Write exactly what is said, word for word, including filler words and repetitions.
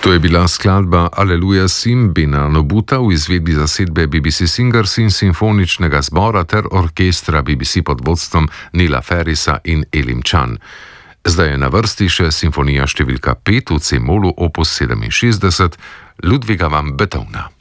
To je bila skladba Aleluja Simbina Nobuta v izvedbi zasedbe B B C Singers in simfoničnega zbora ter orkestra B B C pod vodstvom Neila Ferrisa in Elim Chan. Zdaj je na vrsti še simfonija številka pet v C-molu opus sedeminšestdeset Ludviga van Beethovna.